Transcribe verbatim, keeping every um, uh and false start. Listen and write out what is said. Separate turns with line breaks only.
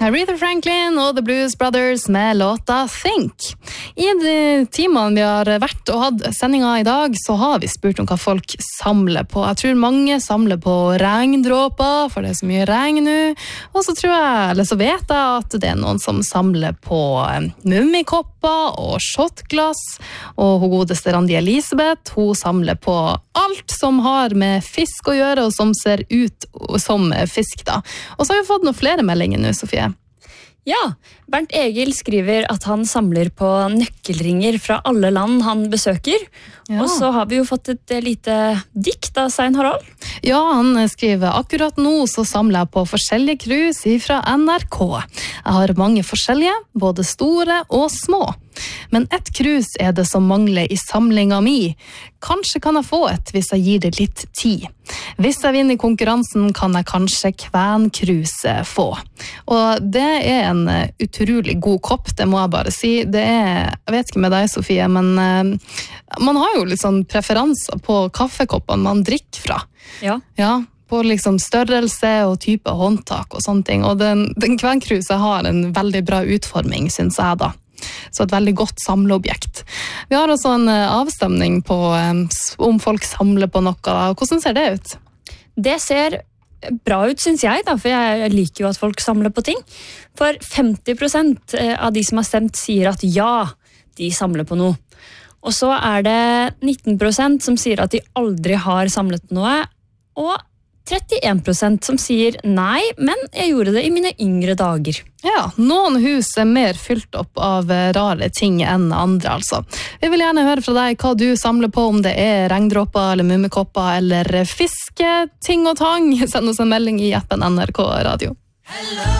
Aretha Franklin og The Blues Brothers med låta Think. I de timene vi har vært og hatt sendinga i dag, så har vi spurt om hva folk samler på. Jeg tror mange samler på regndråper, for det er så mye regn nå. Og så tror jeg, eller så vet jeg at det er noen som samler på mummikopper og shotglass. Og hun godeste Randi Elisabeth, hun samler på alt som har med fisk å gjøre, og som ser ut som fisk da. Og så har vi fått noen flere meldinger nå, Sofie.
Ja, Bernt Egil skriver at han samler på nøkkelringer fra alle land han besøker. Ja. Og så har vi jo fått et lite dikt av Svein Harald.
Ja, han skriver, akkurat nå så samler jeg på forskjellige krus fra N R K. Jeg har mange forskjellige, både store og små. Men ett krus er det som mangler i samlinga mi. Kanskje kan jeg få et hvis jeg gir det litt tid. Hvis jeg vinner konkurransen kan jeg kanskje kvenkruse få. Og det er en utrolig god kopp, det må jeg bare si. Det er, jeg vet ikke med deg, Sofie, men uh, man har jo litt sånn preferanser på kaffekoppene man drikker fra.
Ja.
Ja, på liksom størrelse og type håndtak og sånne ting. Og den, den kvenkruset har en veldig bra utforming, synes jeg da. Så et veldig godt samleobjekt. Vi har også en avstemning på um, om folk samler på noe. Hvordan ser det ut?
Det ser bra ut, synes jeg, da, for jeg liker jo at folk samler på ting. For femti prosent av de som har stemt sier at ja, de samler på noe. Og så er det nitten prosent som sier at de aldri har samlet noe, og trettien prosent som sier nei, men jeg gjorde det i mine yngre dager.
Ja, noen hus er mer fylt opp av rare ting enn andre, altså. Vi vil gjerne høre fra deg hva du samler på, om det er regndråper eller mummikopper eller fiske, ting og tang. Send oss en melding i appen N R K Radio. Hello.